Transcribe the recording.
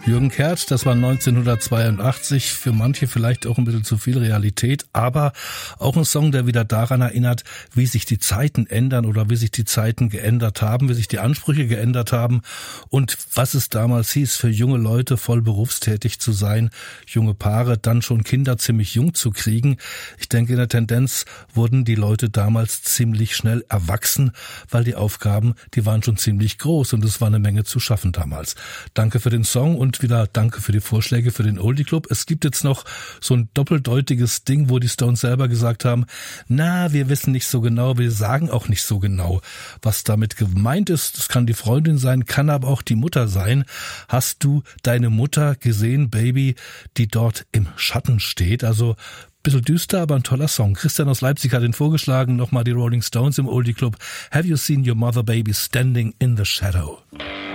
Jürgen Kert, das war 1982, für manche vielleicht auch ein bisschen zu viel Realität, aber auch ein Song, der wieder daran erinnert, wie sich die Zeiten ändern oder wie sich die Zeiten geändert haben, wie sich die Ansprüche geändert haben und was es damals hieß, für junge Leute voll berufstätig zu sein, junge Paare, dann schon Kinder ziemlich jung zu kriegen. Ich denke, in der Tendenz wurden die Leute damals ziemlich schnell erwachsen, weil die Aufgaben, die waren schon ziemlich groß und es war eine Menge zu schaffen damals. Danke für den Song und wieder danke für die Vorschläge für den Oldie Club. Es gibt jetzt noch so ein doppeldeutiges Ding, wo die Stones selber gesagt haben, na, wir wissen nicht so genau, wir sagen auch nicht so genau, was damit gemeint ist. Das kann die Freundin sein, kann aber auch die Mutter sein. Hast du deine Mutter gesehen, Baby, die dort im Schatten steht? Also bisschen düster, aber ein toller Song. Christian aus Leipzig hat ihn vorgeschlagen. Nochmal die Rolling Stones im Oldie Club. Have you seen your mother, baby, standing in the shadow?